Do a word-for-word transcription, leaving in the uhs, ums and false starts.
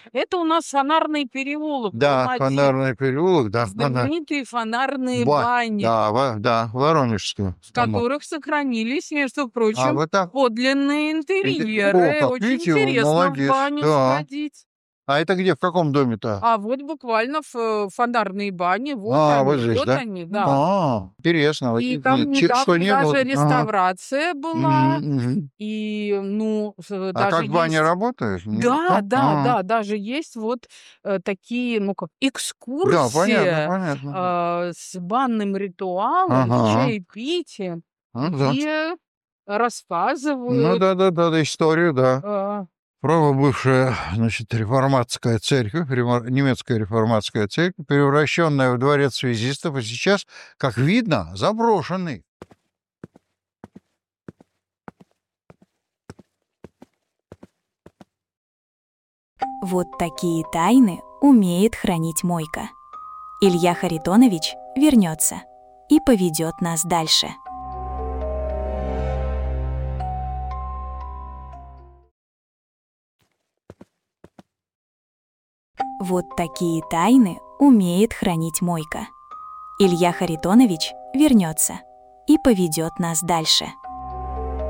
Это у нас Фонарный переулок в Да, Алмате. Фонарный переулок, да. Ага. Знаменитые фонарные Ба- бани, Да, во- да, Воронежскую. в которых сохранились, между А, прочим, вот так. подлинные О, интерьеры. как Очень видите, вы интересно в молодец. баню Да. сходить. А это где, в каком доме-то? А вот буквально в э, фонарные бани, вот А, они, вот здесь, вот да? они, да. А, интересно. Вот И не- там не- че- что недавно не было? даже Ага. реставрация была, Мгм, мгм. и, ну, с- А даже как баня есть... работает? Не Да, так? да, А, да, даже есть вот э, такие, ну как, Да, понятно, экскурсии понятно. а, с банным ритуалом, с Ага. чаепитием, Ну да. где Ну рассказывают, да, да, да, да, историю, да. а, Право бывшая, значит, реформатская церковь, ремо- немецкая реформатская церковь, превращенная в дворец связистов, и сейчас, как видно, заброшенный. Вот такие тайны умеет хранить Мойка. Илья Харитонович вернется и поведет нас дальше. Вот такие тайны умеет хранить Мойка. Илья Харитонович вернется и поведет нас дальше.